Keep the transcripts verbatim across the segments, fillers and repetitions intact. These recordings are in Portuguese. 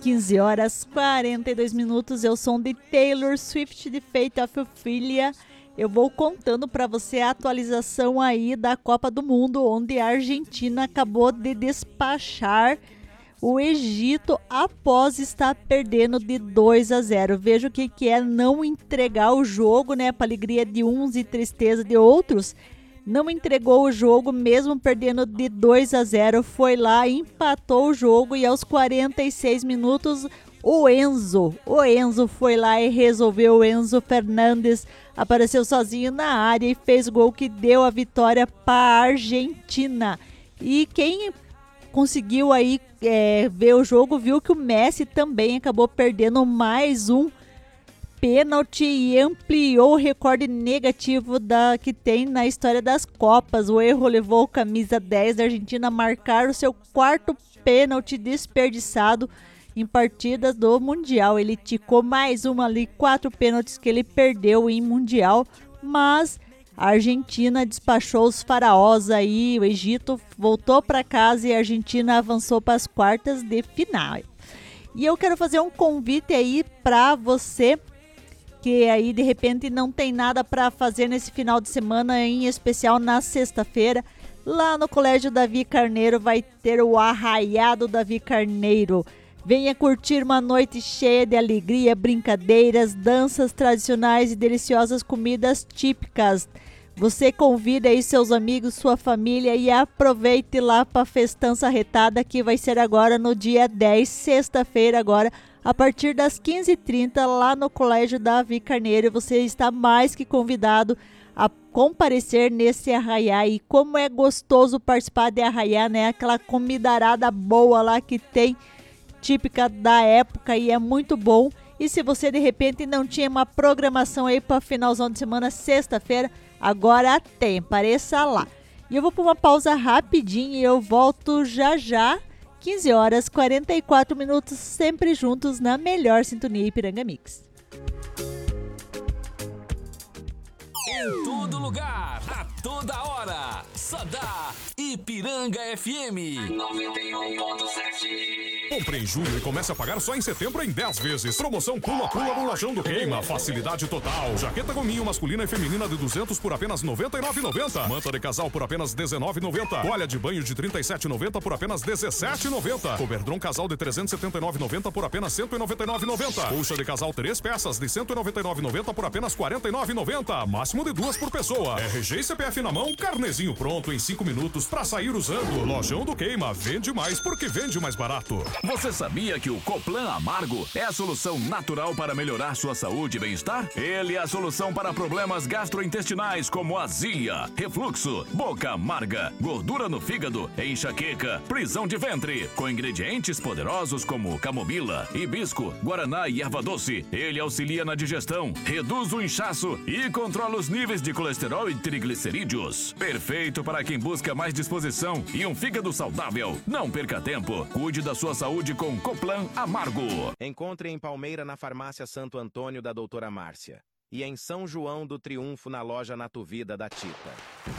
quinze horas e quarenta e dois minutos, eu sou de Taylor Swift de Fate of Ophelia. Eu vou contando para você a atualização aí da Copa do Mundo, onde a Argentina acabou de despachar o Egito após estar perdendo de dois a zero. Veja o que, que é não entregar o jogo, né, para alegria de uns e tristeza de outros. Não entregou o jogo mesmo perdendo de dois a zero, foi lá, empatou o jogo e aos quarenta e seis minutos o Enzo, o Enzo foi lá e resolveu. O Enzo Fernandes apareceu sozinho na área e fez gol que deu a vitória para a Argentina. E quem conseguiu aí é, ver o jogo viu que o Messi também acabou perdendo mais um pênalti e ampliou o recorde negativo da, que tem na história das Copas. O erro levou o camisa dez da Argentina a marcar o seu quarto pênalti desperdiçado em partidas do Mundial. Ele ticou mais uma ali, quatro pênaltis que ele perdeu em Mundial, mas a Argentina despachou os faraós aí, o Egito voltou para casa e a Argentina avançou para as quartas de final. E eu quero fazer um convite aí para você que aí de repente não tem nada para fazer nesse final de semana, em especial na sexta-feira. Lá no Colégio Davi Carneiro vai ter o Arraiado Davi Carneiro. Venha curtir uma noite cheia de alegria, brincadeiras, danças tradicionais e deliciosas comidas típicas. Você convida aí seus amigos, sua família e aproveite lá para a festança retada que vai ser agora no dia dez, sexta-feira agora, a partir das quinze e trinta, lá no Colégio Davi Carneiro. Você está mais que convidado a comparecer nesse arraiá. E como é gostoso participar de arraiá, né? Aquela comidarada boa lá que tem, típica da época, e é muito bom. E se você de repente não tinha uma programação aí para finalzão de semana, sexta-feira, agora tem, apareça lá. E eu vou para uma pausa rapidinho e eu volto já já. quinze horas e quarenta e quatro minutos, sempre juntos na melhor sintonia Ipiranga Mix. Em todo lugar, a toda hora, só dá Ipiranga F M noventa e um ponto sete. Compre em julho e comece a pagar só em setembro em dez vezes. Promoção Pula Pula no Lojão do Queima. Facilidade total. Jaqueta gominho masculina e feminina de duzentos por apenas noventa e nove reais e noventa centavos. Manta de casal por apenas dezenove reais e noventa centavos. Toalha de banho de trinta e sete reais e noventa centavos por apenas dezessete reais e noventa centavos. Coberdron casal de trezentos e setenta e nove reais e noventa centavos por apenas cento e noventa e nove reais e noventa centavos. Colcha de casal três peças de cento e noventa e nove reais e noventa centavos por apenas quarenta e nove reais e noventa centavos. Máximo de duas por pessoa. R G e C P F na mão, carnezinho pronto em cinco minutos pra sair usando. Lojão do Queima. Vende mais porque vende mais barato. Você sabia que o Coplan Amargo é a solução natural para melhorar sua saúde e bem-estar? Ele é a solução para problemas gastrointestinais como azia, refluxo, boca amarga, gordura no fígado, enxaqueca, prisão de ventre. Com ingredientes poderosos como camomila, hibisco, guaraná e erva doce, ele auxilia na digestão, reduz o inchaço e controla os níveis de colesterol e triglicerídeos. Perfeito para quem busca mais disposição e um fígado saudável. Não perca tempo. Cuide da sua saúde com Coplan Amargo. Encontre em Palmeira na Farmácia Santo Antônio da Doutora Márcia. E em São João do Triunfo na loja Natuvida da Tita.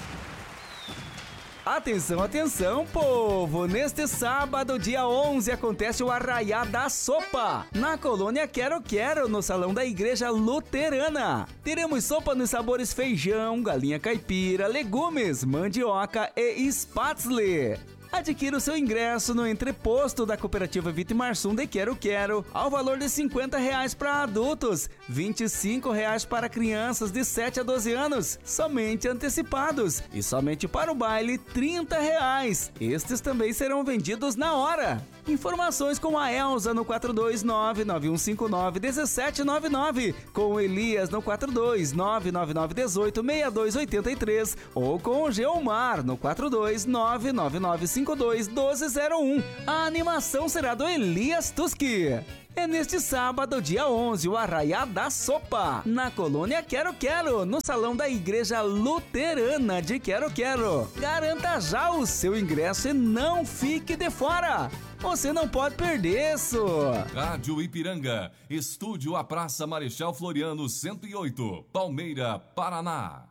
Atenção, atenção, povo! Neste sábado, dia onze, acontece o Arraiá da Sopa, na colônia Quero Quero, no salão da Igreja Luterana. Teremos sopa nos sabores feijão, galinha caipira, legumes, mandioca e spatzle. Adquira o seu ingresso no entreposto da Cooperativa Vitimarsum de Quero Quero, ao valor de cinquenta reais para adultos, vinte e cinco reais para crianças de sete a doze anos, somente antecipados, e somente para o baile, trinta reais. Estes também serão vendidos na hora. Informações com a Elza no quatro dois nove, nove um cinco nove, um sete nove nove, com o Elias no quatro dois nove, nove nove um oito, seis dois oito três ou com o Geomar no quatro dois nove, nove nove cinco dois, um dois zero um. A animação será do Elias Tuski. É neste sábado, dia onze, o Arraiá da Sopa, na colônia Quero Quero, no salão da Igreja Luterana de Quero Quero. Garanta já o seu ingresso e não fique de fora. Você não pode perder isso. Rádio Ipiranga, estúdio à Praça Marechal Floriano cento e oito, Palmeira, Paraná.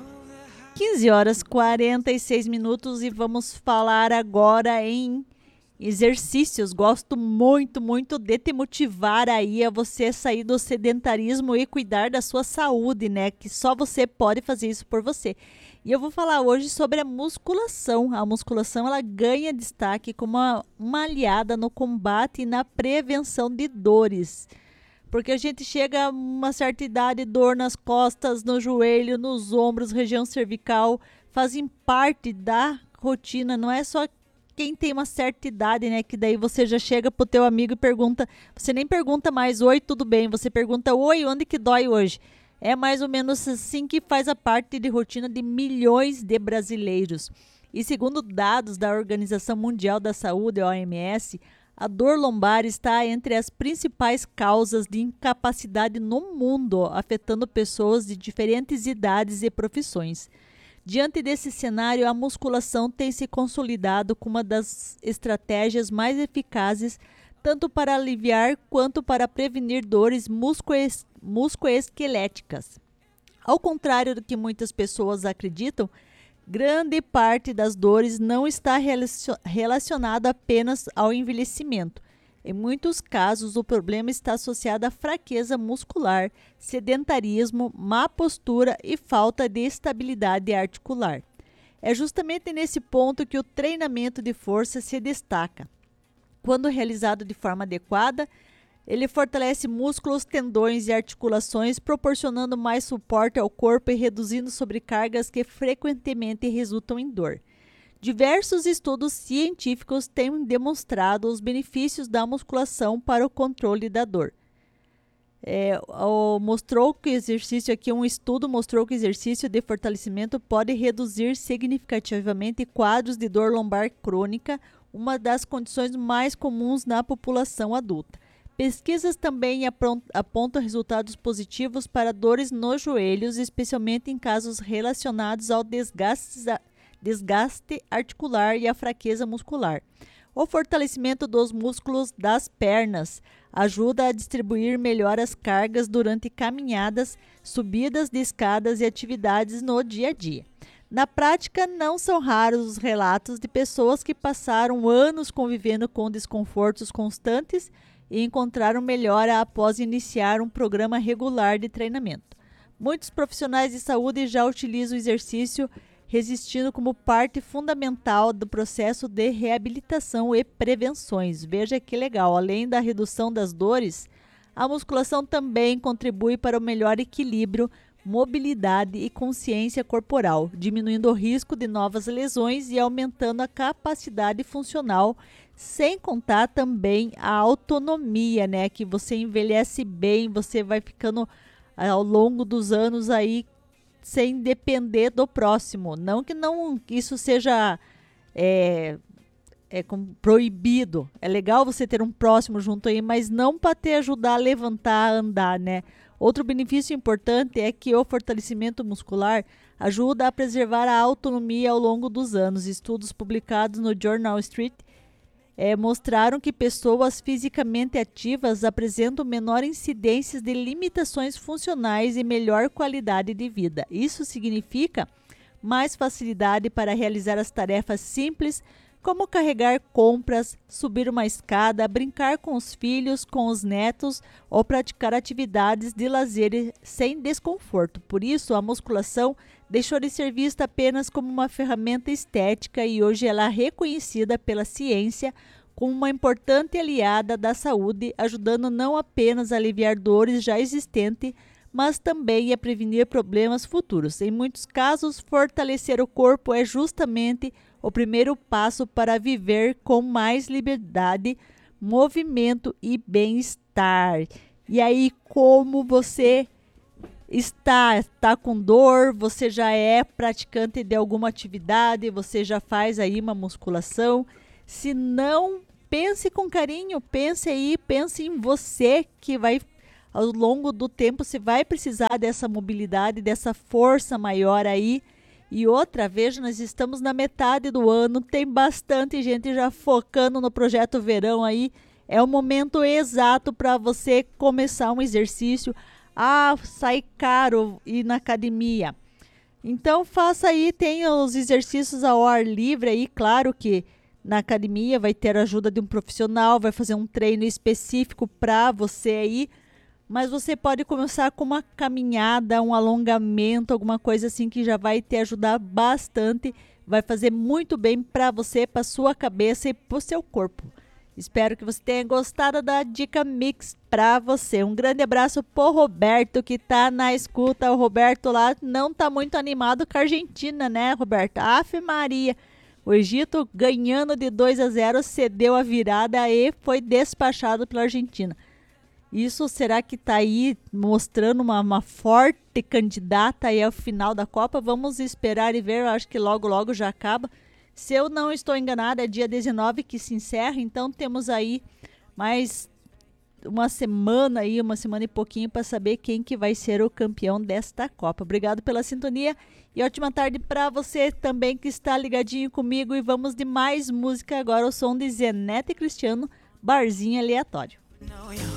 quinze horas e quarenta e seis minutos e vamos falar agora em exercícios. Gosto muito, muito de te motivar aí a você sair do sedentarismo e cuidar da sua saúde, né? Que só você pode fazer isso por você. E eu vou falar hoje sobre a musculação. A musculação, ela ganha destaque como uma, uma aliada no combate e na prevenção de dores. Porque a gente chega a uma certa idade, dor nas costas, no joelho, nos ombros, região cervical, fazem parte da rotina. Não é só quem tem uma certa idade, né? Que daí você já chega pro teu amigo e pergunta, você nem pergunta mais, oi, tudo bem? Você pergunta, oi, onde que dói hoje? É mais ou menos assim que faz a parte de rotina de milhões de brasileiros. E segundo dados da Organização Mundial da Saúde, a O M S, a dor lombar está entre as principais causas de incapacidade no mundo, afetando pessoas de diferentes idades e profissões. Diante desse cenário, a musculação tem se consolidado como uma das estratégias mais eficazes, tanto para aliviar quanto para prevenir dores musculoes- musculoesqueléticas. Ao contrário do que muitas pessoas acreditam, grande parte das dores não está relacionada apenas ao envelhecimento. Em muitos casos, o problema está associado à fraqueza muscular, sedentarismo, má postura e falta de estabilidade articular. É justamente nesse ponto que o treinamento de força se destaca. Quando realizado de forma adequada, ele fortalece músculos, tendões e articulações, proporcionando mais suporte ao corpo e reduzindo sobrecargas que frequentemente resultam em dor. Diversos estudos científicos têm demonstrado os benefícios da musculação para o controle da dor. É, o, mostrou que o exercício aqui, um estudo mostrou que o exercício de fortalecimento pode reduzir significativamente quadros de dor lombar crônica, uma das condições mais comuns na população adulta. Pesquisas também apontam resultados positivos para dores nos joelhos, especialmente em casos relacionados ao desgaste, desgaste articular e à fraqueza muscular. O fortalecimento dos músculos das pernas ajuda a distribuir melhor as cargas durante caminhadas, subidas de escadas e atividades no dia a dia. Na prática, não são raros os relatos de pessoas que passaram anos convivendo com desconfortos constantes e encontraram melhora após iniciar um programa regular de treinamento. Muitos profissionais de saúde já utilizam o exercício resistindo como parte fundamental do processo de reabilitação e prevenções. Veja que legal, além da redução das dores, a musculação também contribui para o melhor equilíbrio, mobilidade e consciência corporal, diminuindo o risco de novas lesões e aumentando a capacidade funcional, sem contar também a autonomia, né? Que você envelhece bem, você vai ficando ao longo dos anos aí sem depender do próximo. Não que não isso seja é, é proibido. É legal você ter um próximo junto aí, mas não para te ajudar a levantar, a andar, né? Outro benefício importante é que o fortalecimento muscular ajuda a preservar a autonomia ao longo dos anos. Estudos publicados no Journal Street É, mostraram que pessoas fisicamente ativas apresentam menor incidência de limitações funcionais e melhor qualidade de vida. Isso significa mais facilidade para realizar as tarefas simples, como carregar compras, subir uma escada, brincar com os filhos, com os netos ou praticar atividades de lazer sem desconforto. Por isso, a musculação deixou de ser vista apenas como uma ferramenta estética e hoje ela é reconhecida pela ciência como uma importante aliada da saúde, ajudando não apenas a aliviar dores já existentes, mas também a prevenir problemas futuros. Em muitos casos, fortalecer o corpo é justamente o primeiro passo para viver com mais liberdade, movimento e bem-estar. E aí, como você está, está com dor, você já é praticante de alguma atividade, você já faz aí uma musculação. Se não, pense com carinho, pense aí, pense em você que vai, ao longo do tempo, você vai precisar dessa mobilidade, dessa força maior aí. E outra vez, nós estamos na metade do ano, tem bastante gente já focando no projeto verão aí. É o momento exato para você começar um exercício. Ah, sai caro ir na academia. Então faça aí, tem os exercícios ao ar livre aí, claro que na academia, vai ter a ajuda de um profissional, vai fazer um treino específico para você aí, mas você pode começar com uma caminhada, um alongamento, alguma coisa assim que já vai te ajudar bastante, vai fazer muito bem para você, para sua cabeça e para o seu corpo. Espero que você tenha gostado da dica mix para você. Um grande abraço pro Roberto que tá na escuta. O Roberto lá não tá muito animado com a Argentina, né, Roberto? Afe Maria. O Egito ganhando de dois a zero, cedeu a virada e foi despachado pela Argentina. Isso será que tá aí mostrando uma, uma forte candidata aí ao final da Copa? Vamos esperar e ver. Eu acho que logo, logo já acaba. Se eu não estou enganada, é dia dezenove que se encerra, então temos aí mais uma semana aí, uma semana e pouquinho para saber quem que vai ser o campeão desta Copa. Obrigado pela sintonia e ótima tarde para você também que está ligadinho comigo e vamos de mais música agora, o som de Zenete e Cristiano, Barzinho Aleatório.